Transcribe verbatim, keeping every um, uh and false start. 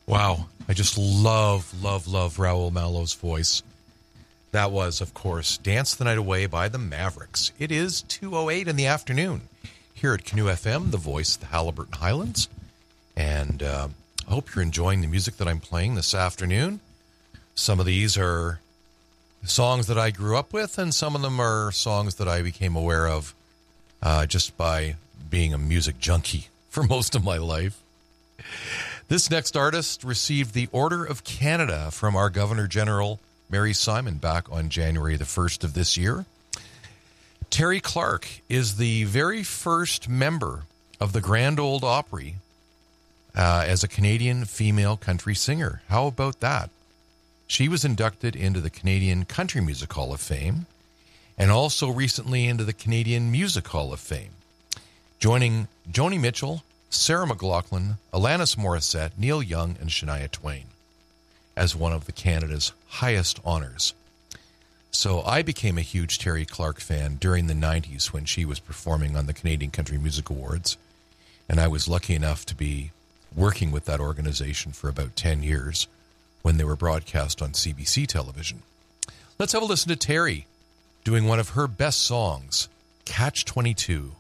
Wow. I just love, love, love Raul Malo's voice. That was, of course, Dance the Night Away by the Mavericks. It is two oh eight in the afternoon here at Canoe F M, the voice of the Haliburton Highlands. And uh, I hope you're enjoying the music that I'm playing this afternoon. Some of these are songs that I grew up with, and some of them are songs that I became aware of uh, just by being a music junkie for most of my life. This next artist received the Order of Canada from our Governor General, Mary Simon, back on January the first of this year. Terry Clark is the very first member of the Grand Ole Opry uh, as a Canadian female country singer. How about that? She was inducted into the Canadian Country Music Hall of Fame and also recently into the Canadian Music Hall of Fame, joining Joni Mitchell, Sarah McLachlan, Alanis Morissette, Neil Young, and Shania Twain as one of the Canada's highest honors. So I became a huge Terry Clark fan during the nineties when she was performing on the Canadian Country Music Awards, and I was lucky enough to be working with that organization for about ten years when they were broadcast on C B C television. Let's have a listen to Terry doing one of her best songs, Catch twenty-two.